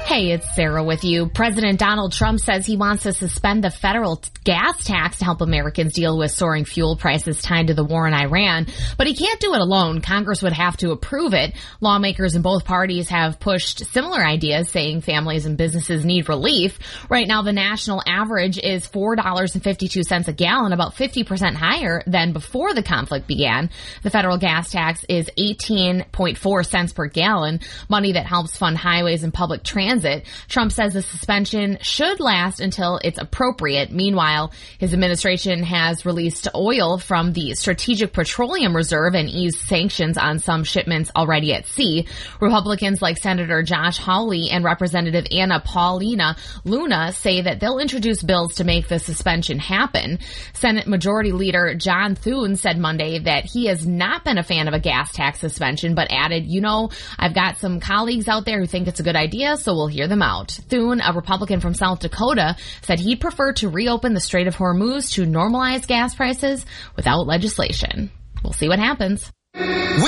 Hey, it's Sarah with you. President Donald Trump says he wants to suspend the federal gas tax to help Americans deal with soaring fuel prices tied to the war in Iran. But he can't do it alone. Congress would have to approve it. Lawmakers in both parties have pushed similar ideas, saying families and businesses need relief. Right now, the national average is $4.52 a gallon, about 50% higher than before the conflict began. The federal gas tax is 18.4 cents per gallon, money that helps fund highways and public transit. Trump says the suspension should last until it's appropriate. Meanwhile, his administration has released oil from the Strategic Petroleum Reserve and eased sanctions on some shipments already at sea. Republicans like Senator Josh Hawley and Representative Anna Paulina Luna say that they'll introduce bills to make the suspension happen. Senate Majority Leader John Thune said Monday that he has not been a fan of a gas tax suspension, but added, I've got some colleagues out there who think it's a good idea, so we'll hear them out. Thune, a Republican from South Dakota, said he'd prefer to reopen the Strait of Hormuz to normalize gas prices without legislation. We'll see what happens.